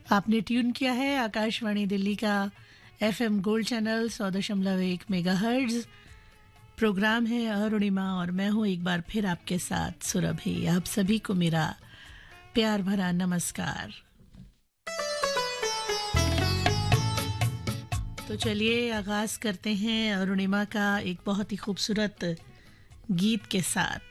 आपने ट्यून किया है आकाशवाणी दिल्ली का FM gold channel 100.1 megahertz. Programme है अरुणिमा और मैं हूँ एक बार फिर आपके साथ सुरभि। आप सभी को मेरा प्यार भरा नमस्कार। तो चलिए आगाज करते हैं अरुणिमा का एक बहुत ही खूबसूरत गीत के साथ।